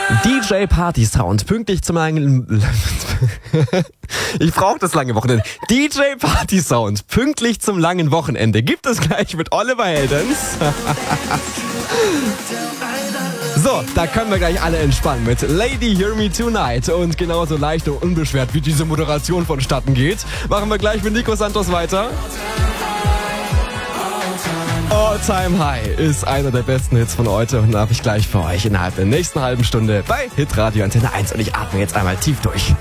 DJ Party Sound, pünktlich zum langen... Ich brauche das lange Wochenende. DJ Party Sound, pünktlich zum langen Wochenende. Gibt es gleich mit Oliver Heldens. So, da können wir gleich alle entspannen mit Lady Hear Me Tonight. Und genauso leicht und unbeschwert, wie diese Moderation vonstatten geht, machen wir gleich mit Nico Santos weiter. All Time High ist einer der besten Hits von heute und habe ich gleich für euch innerhalb der nächsten halben Stunde bei Hitradio Antenne 1 und ich atme jetzt einmal tief durch.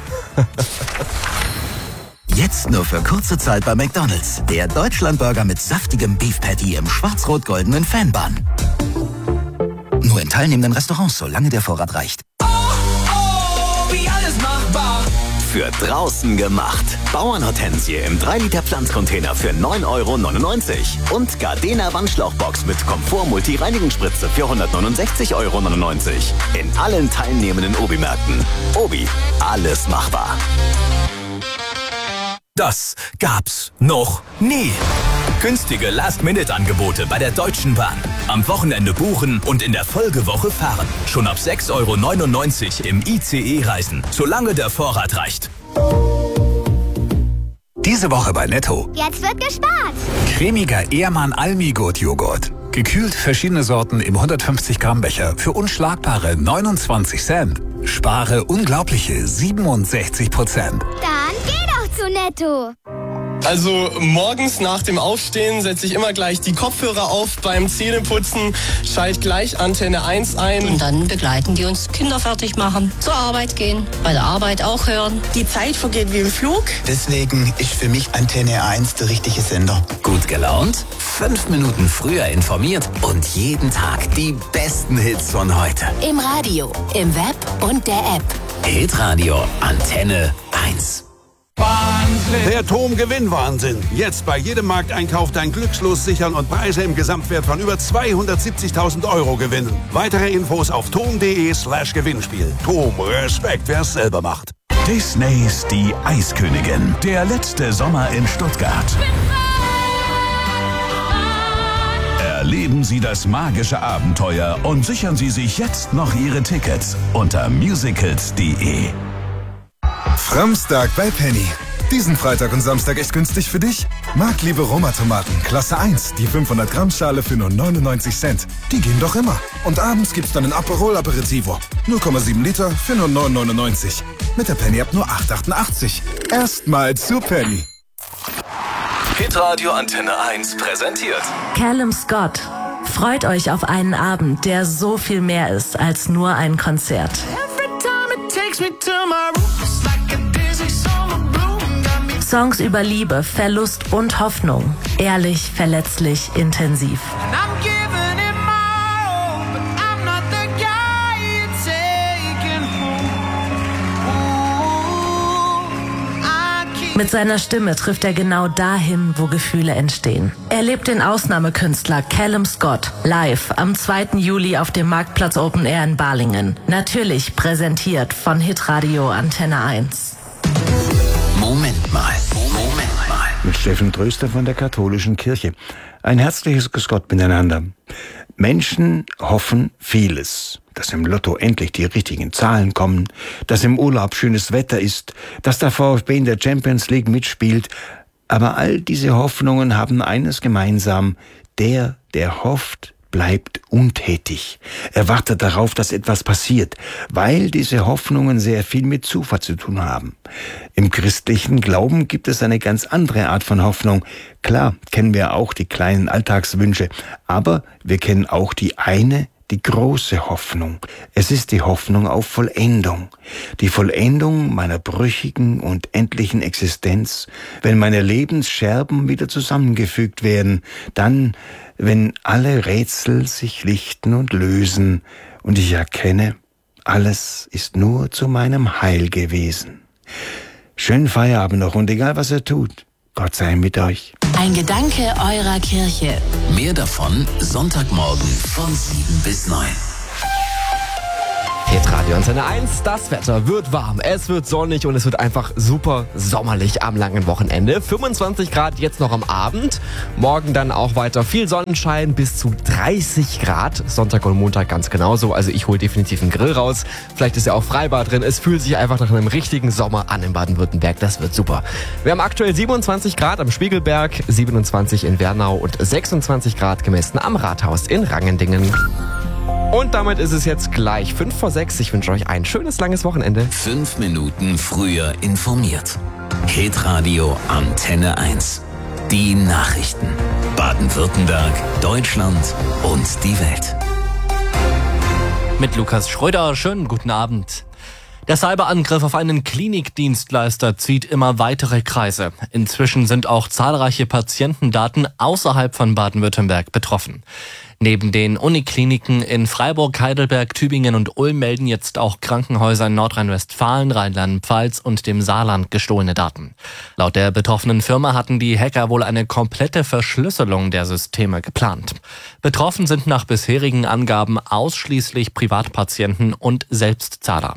Jetzt nur für kurze Zeit bei McDonald's. Der Deutschlandburger mit saftigem Beef Patty im schwarz-rot-goldenen Fanbun. Nur in teilnehmenden Restaurants, solange der Vorrat reicht. Wie alles machbar. Für draußen gemacht. Bauernhortensie im 3-Liter Pflanzcontainer für 9,99 € und Gardena Wandschlauchbox mit Komfort-Multi-Reinigungsspritze für 169,99 € in allen teilnehmenden Obi-Märkten. Obi, alles machbar. Das gab's noch nie. Günstige Last-Minute-Angebote bei der Deutschen Bahn. Am Wochenende buchen und in der Folgewoche fahren. Schon ab 6,99 € im ICE reisen, solange der Vorrat reicht. Diese Woche bei Netto. Jetzt wird gespart. Cremiger Ehrmann Almigut-Joghurt. Gekühlt verschiedene Sorten im 150 Gramm Becher für unschlagbare 29 Cent. Spare unglaubliche 67%. Dann geh doch zu Netto. Also morgens nach dem Aufstehen setze ich immer gleich die Kopfhörer auf beim Zähneputzen, schalte gleich Antenne 1 ein. Und dann begleiten die uns, Kinder fertig machen, zur Arbeit gehen, bei der Arbeit auch hören. Die Zeit vergeht wie im Flug. Deswegen ist für mich Antenne 1 der richtige Sender. Gut gelaunt, 5 Minuten früher informiert und jeden Tag die besten Hits von heute. Im Radio, im Web und der App. Hitradio Antenne 1. Der TOM-Gewinnwahnsinn. Jetzt bei jedem Markteinkauf dein Glückslos sichern und Preise im Gesamtwert von über 270.000 € gewinnen. Weitere Infos auf tom.de/Gewinnspiel. TOM, Respekt, wer es selber macht. Disneys Die Eiskönigin. Der letzte Sommer in Stuttgart. Erleben Sie das magische Abenteuer und sichern Sie sich jetzt noch Ihre Tickets unter musicals.de. Framstag bei Penny. Diesen Freitag und Samstag echt günstig für dich? Marktliebe Roma-Tomaten, Klasse 1, die 500 Gramm Schale für nur 99 Cent. Die gehen doch immer. Und abends gibt's dann ein Aperol Aperitivo. 0,7 Liter für nur 9,99. Mit der Penny ab nur 8,88. Erstmal zu Penny. Hitradio Antenne 1 präsentiert Callum Scott. Freut euch auf einen Abend, der so viel mehr ist als nur ein Konzert. Songs über Liebe, Verlust und Hoffnung. Ehrlich, verletzlich, intensiv. Mit seiner Stimme trifft er genau dahin, wo Gefühle entstehen. Erlebt den Ausnahmekünstler Callum Scott live am 2. Juli auf dem Marktplatz Open Air in Balingen. Natürlich präsentiert von Hitradio Antenne 1. Moment mal. Mit Steffen Tröster von der Katholischen Kirche. Ein herzliches Grüß Gott miteinander. Menschen hoffen vieles. Dass im Lotto endlich die richtigen Zahlen kommen, dass im Urlaub schönes Wetter ist, dass der VfB in der Champions League mitspielt. Aber all diese Hoffnungen haben eines gemeinsam. Der hofft, bleibt untätig. Er wartet darauf, dass etwas passiert, weil diese Hoffnungen sehr viel mit Zufall zu tun haben. Im christlichen Glauben gibt es eine ganz andere Art von Hoffnung. Klar kennen wir auch die kleinen Alltagswünsche, aber wir kennen auch die große Hoffnung. Es ist die Hoffnung auf Vollendung. Die Vollendung meiner brüchigen und endlichen Existenz, wenn meine Lebensscherben wieder zusammengefügt werden, dann, wenn alle Rätsel sich lichten und lösen und ich erkenne, alles ist nur zu meinem Heil gewesen. Schönen Feierabend noch und egal was ihr tut, Gott sei mit euch. Ein Gedanke eurer Kirche. Mehr davon Sonntagmorgen von 7 bis 9. Hitradio Antenne 1, das Wetter wird warm, es wird sonnig und es wird einfach super sommerlich am langen Wochenende. 25 Grad jetzt noch am Abend, morgen dann auch weiter viel Sonnenschein bis zu 30 Grad, Sonntag und Montag ganz genauso. Also ich hole definitiv einen Grill raus, vielleicht ist ja auch Freibad drin. Es fühlt sich einfach nach einem richtigen Sommer an in Baden-Württemberg, das wird super. Wir haben aktuell 27 Grad am Spiegelberg, 27 in Wernau und 26 Grad gemessen am Rathaus in Rangendingen. Und damit ist es jetzt gleich 5:06. Ich wünsche euch ein schönes, langes Wochenende. 5 Minuten früher informiert. Hitradio Antenne 1. Die Nachrichten. Baden-Württemberg, Deutschland und die Welt. Mit Lukas Schröder, schönen guten Abend. Der Cyberangriff auf einen Klinikdienstleister zieht immer weitere Kreise. Inzwischen sind auch zahlreiche Patientendaten außerhalb von Baden-Württemberg betroffen. Neben den Unikliniken in Freiburg, Heidelberg, Tübingen und Ulm melden jetzt auch Krankenhäuser in Nordrhein-Westfalen, Rheinland-Pfalz und dem Saarland gestohlene Daten. Laut der betroffenen Firma hatten die Hacker wohl eine komplette Verschlüsselung der Systeme geplant. Betroffen sind nach bisherigen Angaben ausschließlich Privatpatienten und Selbstzahler.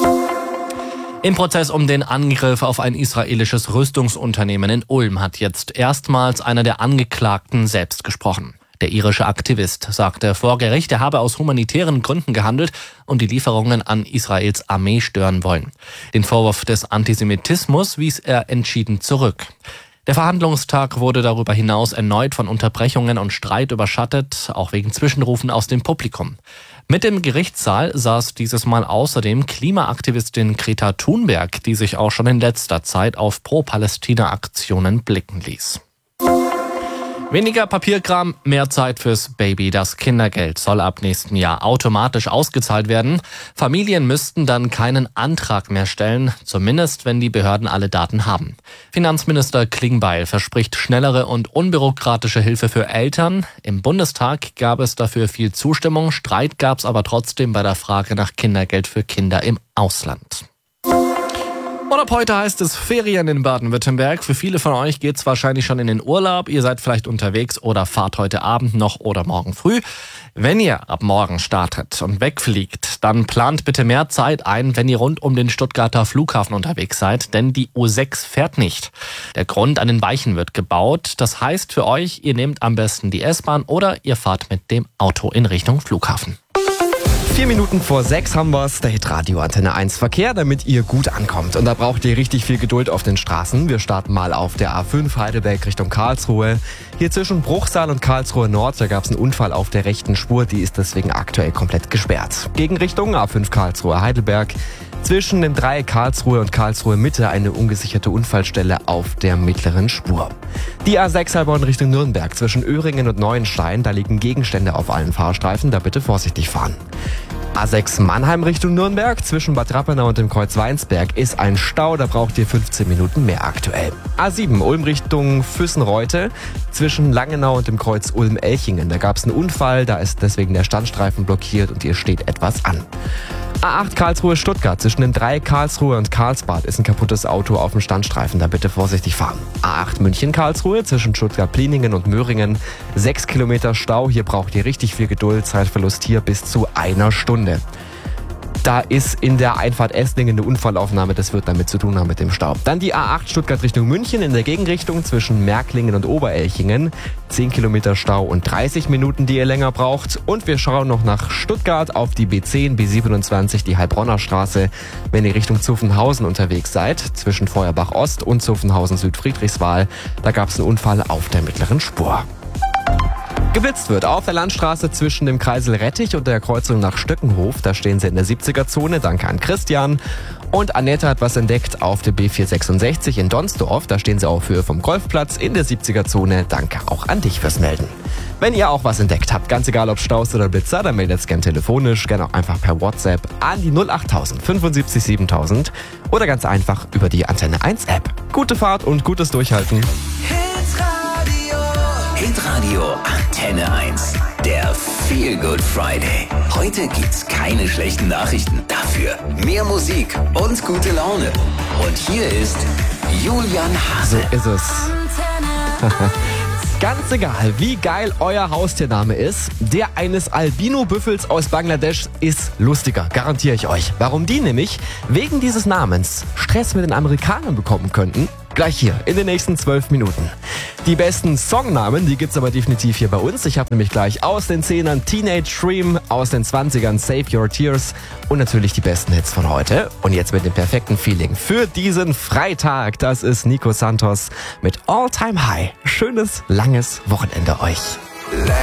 Im Prozess um den Angriff auf ein israelisches Rüstungsunternehmen in Ulm hat jetzt erstmals einer der Angeklagten selbst gesprochen. Der irische Aktivist sagte vor Gericht, er habe aus humanitären Gründen gehandelt und die Lieferungen an Israels Armee stören wollen. Den Vorwurf des Antisemitismus wies er entschieden zurück. Der Verhandlungstag wurde darüber hinaus erneut von Unterbrechungen und Streit überschattet, auch wegen Zwischenrufen aus dem Publikum. Mit im Gerichtssaal saß dieses Mal außerdem Klimaaktivistin Greta Thunberg, die sich auch schon in letzter Zeit auf Pro-Palästina-Aktionen blicken ließ. Weniger Papierkram, mehr Zeit fürs Baby. Das Kindergeld soll ab nächsten Jahr automatisch ausgezahlt werden. Familien müssten dann keinen Antrag mehr stellen, zumindest wenn die Behörden alle Daten haben. Finanzminister Klingbeil verspricht schnellere und unbürokratische Hilfe für Eltern. Im Bundestag gab es dafür viel Zustimmung, Streit gab es aber trotzdem bei der Frage nach Kindergeld für Kinder im Ausland. Und ab heute heißt es Ferien in Baden-Württemberg. Für viele von euch geht's wahrscheinlich schon in den Urlaub. Ihr seid vielleicht unterwegs oder fahrt heute Abend noch oder morgen früh. Wenn ihr ab morgen startet und wegfliegt, dann plant bitte mehr Zeit ein, wenn ihr rund um den Stuttgarter Flughafen unterwegs seid, denn die U6 fährt nicht. Der Grund, an den Weichen wird gebaut. Das heißt für euch, ihr nehmt am besten die S-Bahn oder ihr fahrt mit dem Auto in Richtung Flughafen. 4 Minuten vor 6 haben wir's, der Hitradio Antenne 1 Verkehr, damit ihr gut ankommt. Und da braucht ihr richtig viel Geduld auf den Straßen. Wir starten mal auf der A5 Heidelberg Richtung Karlsruhe. Hier zwischen Bruchsal und Karlsruhe Nord, da gab's einen Unfall auf der rechten Spur, die ist deswegen aktuell komplett gesperrt. Gegenrichtung A5 Karlsruhe Heidelberg. Zwischen dem Dreieck Karlsruhe und Karlsruhe Mitte eine ungesicherte Unfallstelle auf der mittleren Spur. Die A6 Heilbronn Richtung Nürnberg zwischen Öhringen und Neuenstein, da liegen Gegenstände auf allen Fahrstreifen, da bitte vorsichtig fahren. A6 Mannheim Richtung Nürnberg, zwischen Bad Rappenau und dem Kreuz Weinsberg ist ein Stau, da braucht ihr 15 Minuten mehr aktuell. A7 Ulm Richtung Füssenreute, zwischen Langenau und dem Kreuz Ulm-Elchingen, da gab es einen Unfall, da ist deswegen der Standstreifen blockiert und ihr steht etwas an. A8 Karlsruhe-Stuttgart, zwischen dem Dreieck Karlsruhe und Karlsbad ist ein kaputtes Auto auf dem Standstreifen, da bitte vorsichtig fahren. A8 München-Karlsruhe, zwischen Stuttgart-Pliningen und Möhringen, 6 Kilometer Stau, hier braucht ihr richtig viel Geduld, Zeitverlust hier bis zu 1 Stunde. Da ist in der Einfahrt Esslingen eine Unfallaufnahme, das wird damit zu tun haben mit dem Stau. Dann die A8 Stuttgart Richtung München in der Gegenrichtung zwischen Märklingen und Oberelchingen. 10 Kilometer Stau und 30 Minuten, die ihr länger braucht. Und wir schauen noch nach Stuttgart auf die B10, B27, die Heilbronner Straße. Wenn ihr Richtung Zuffenhausen unterwegs seid, zwischen Feuerbach Ost und Zuffenhausen Südfriedrichswal, da gab es einen Unfall auf der mittleren Spur. Geblitzt wird auf der Landstraße zwischen dem Kreisel Rettich und der Kreuzung nach Stöckenhof. Da stehen sie in der 70er-Zone. Danke an Christian. Und Annette hat was entdeckt auf der B466 in Donsdorf. Da stehen sie auf Höhe vom Golfplatz in der 70er-Zone. Danke auch an dich fürs Melden. Wenn ihr auch was entdeckt habt, ganz egal ob Staus oder Blitzer, dann meldet es gern telefonisch, gern auch einfach per WhatsApp an die 08000 75 7000 oder ganz einfach über die Antenne 1 App. Gute Fahrt und gutes Durchhalten. Hitradio Antenne 1. Der Feel Good Friday. Heute gibt's keine schlechten Nachrichten. Dafür mehr Musik und gute Laune. Und hier ist Julian Hase. So ist es. Ganz egal, wie geil euer Haustiername ist, der eines Albino-Büffels aus Bangladesch ist lustiger, garantiere ich euch. Warum die nämlich wegen dieses Namens Stress mit den Amerikanern bekommen könnten? Gleich hier in den nächsten 12 Minuten. Die besten Songnamen, die gibt's aber definitiv hier bei uns. Ich habe nämlich gleich aus den 10ern Teenage Dream, aus den 20ern Save Your Tears und natürlich die besten Hits von heute. Und jetzt mit dem perfekten Feeling für diesen Freitag. Das ist Nico Santos mit All Time High. Schönes, langes Wochenende euch.